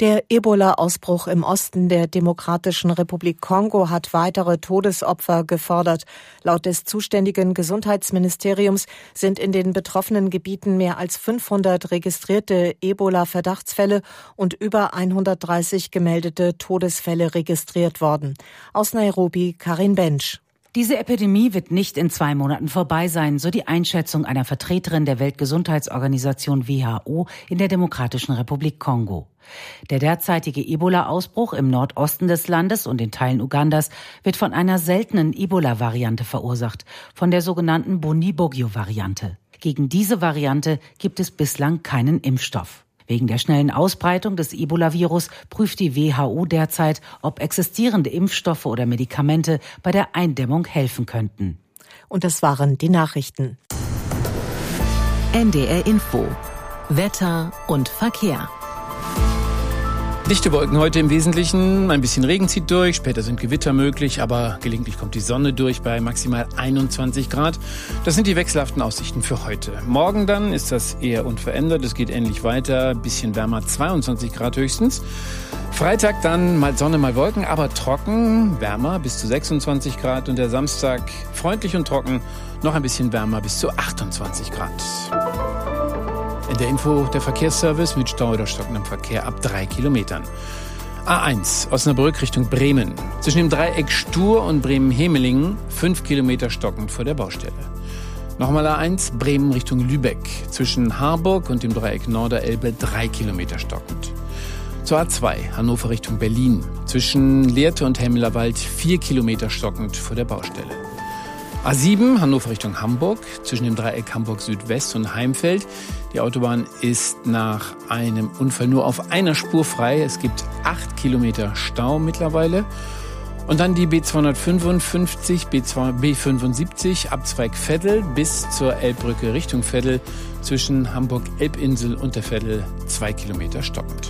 Der Ebola-Ausbruch im Osten der Demokratischen Republik Kongo hat weitere Todesopfer gefordert. Laut des zuständigen Gesundheitsministeriums sind in den betroffenen Gebieten mehr als 500 registrierte Ebola-Verdachtsfälle und über 130 gemeldete Todesfälle registriert worden. Aus Nairobi, Karin Bensch. Diese Epidemie wird nicht in 2 Monaten vorbei sein, so die Einschätzung einer Vertreterin der Weltgesundheitsorganisation WHO in der Demokratischen Republik Kongo. Der derzeitige Ebola-Ausbruch im Nordosten des Landes und in Teilen Ugandas wird von einer seltenen Ebola-Variante verursacht, von der sogenannten Bundibugyo-Variante. Gegen diese Variante gibt es bislang keinen Impfstoff. Wegen der schnellen Ausbreitung des Ebola-Virus prüft die WHO derzeit, ob existierende Impfstoffe oder Medikamente bei der Eindämmung helfen könnten. Und das waren die Nachrichten. NDR Info. Wetter und Verkehr. Dichte Wolken heute im Wesentlichen, ein bisschen Regen zieht durch, später sind Gewitter möglich, aber gelegentlich kommt die Sonne durch bei maximal 21 Grad. Das sind die wechselhaften Aussichten für heute. Morgen dann ist das eher unverändert, es geht ähnlich weiter, ein bisschen wärmer, 22 Grad höchstens. Freitag dann mal Sonne, mal Wolken, aber trocken, wärmer bis zu 26 Grad und der Samstag freundlich und trocken, noch ein bisschen wärmer bis zu 28 Grad. In der Info der Verkehrsservice mit Stau oder stockendem Verkehr ab 3 Kilometern. A1 Osnabrück Richtung Bremen. Zwischen dem Dreieck Stur und Bremen-Hemelingen 5 Kilometer stockend vor der Baustelle. Nochmal A1 Bremen Richtung Lübeck. Zwischen Harburg und dem Dreieck Norderelbe 3 Kilometer stockend. Zur A2 Hannover Richtung Berlin. Zwischen Lehrte und Hemmelerwald 4 Kilometer stockend vor der Baustelle. A7 Hannover Richtung Hamburg, zwischen dem Dreieck Hamburg Südwest und Heimfeld. Die Autobahn ist nach einem Unfall nur auf einer Spur frei. Es gibt 8 Kilometer Stau mittlerweile. Und dann die B255, B75, Abzweig Veddel bis zur Elbbrücke Richtung Veddel. Zwischen Hamburg-Elbinsel und der Veddel 2 Kilometer stockend.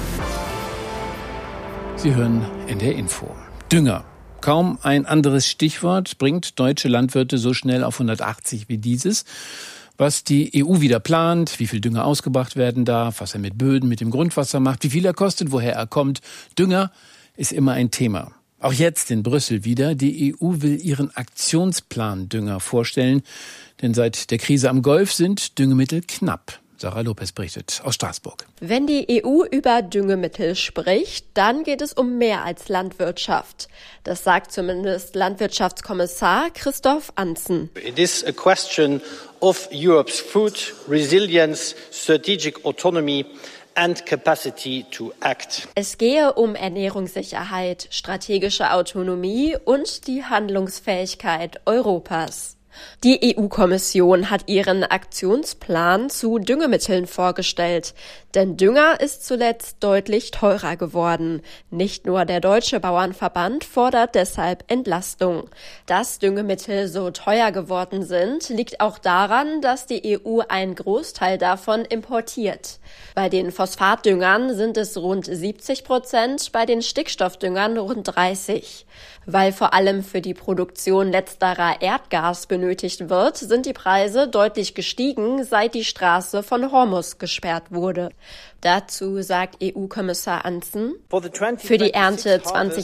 Sie hören NDR Info. Dünger. Kaum ein anderes Stichwort bringt deutsche Landwirte so schnell auf 180 wie dieses. Was die EU wieder plant, wie viel Dünger ausgebracht werden darf, was er mit Böden, mit dem Grundwasser macht, wie viel er kostet, woher er kommt. Dünger ist immer ein Thema. Auch jetzt in Brüssel wieder. Die EU will ihren Aktionsplan Dünger vorstellen. Denn seit der Krise am Golf sind Düngemittel knapp. Sarah Lopez berichtet aus Straßburg. Wenn die EU über Düngemittel spricht, dann geht es um mehr als Landwirtschaft. Das sagt zumindest Landwirtschaftskommissar Christoph Antzen. It is a question of Europe's food resilience, strategic autonomy and capacity to act. Es gehe um Ernährungssicherheit, strategische Autonomie und die Handlungsfähigkeit Europas. Die EU-Kommission hat ihren Aktionsplan zu Düngemitteln vorgestellt. Denn Dünger ist zuletzt deutlich teurer geworden. Nicht nur der Deutsche Bauernverband fordert deshalb Entlastung. Dass Düngemittel so teuer geworden sind, liegt auch daran, dass die EU einen Großteil davon importiert. Bei den Phosphatdüngern sind es rund 70%, bei den Stickstoffdüngern rund 30%. Weil vor allem für die Produktion letzterer Erdgas benötigt wird, sind die Preise deutlich gestiegen, seit die Straße von Hormuz gesperrt wurde. Dazu sagt EU-Kommissar Antzen: Für die Ernte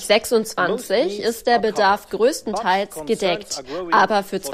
2026 ist der Bedarf größtenteils gedeckt. Aber für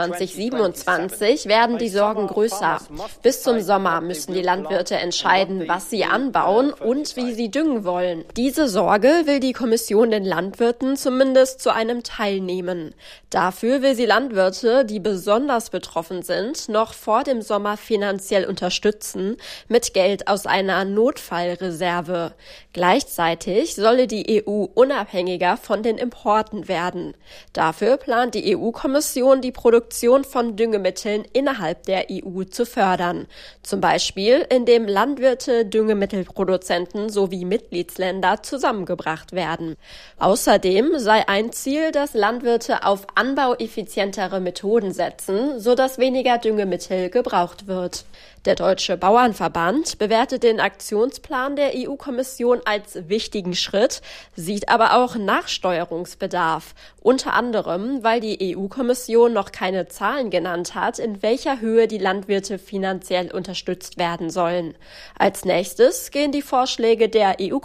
2027 werden die Sorgen größer. Bis zum Sommer müssen die Landwirte entscheiden, was sie anbauen und wie sie düngen wollen. Diese Sorge will die Kommission den Landwirten zumindest zu einem Teil nehmen. Dafür will sie Landwirte, die besonders betroffen sind, noch vor dem Sommer finanziell unterstützen mit Geld aus einer Notfallreserve. Gleichzeitig solle die EU unabhängiger von den Importen werden. Dafür plant die EU-Kommission, die Produktion von Düngemitteln innerhalb der EU zu fördern. Zum Beispiel, indem Landwirte, Düngemittelproduzenten sowie Mitgliedsländer zusammengebracht werden. Außerdem sei ein Ziel, dass Landwirte auf anbaueffizientere Methoden setzen, sodass weniger Düngemittel gebraucht wird. Der Deutsche Bauernverband bewertet den Aktionsplan der EU-Kommission als wichtigen Schritt, sieht aber auch Nachsteuerungsbedarf. Unter anderem, weil die EU-Kommission noch keine Zahlen genannt hat, in welcher Höhe die Landwirte finanziell unterstützt werden sollen. Als nächstes gehen die Vorschläge der EU-Kommission